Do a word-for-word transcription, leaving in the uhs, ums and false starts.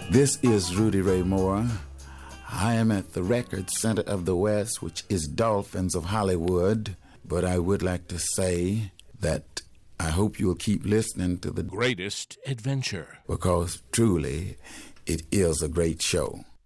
This is Rudy Ray Moore. I am at the Record Center of the West, which is Dolphins of Hollywood. But I would like to say that I hope you'll keep listening to The Greatest Adventure, because truly it is a great show.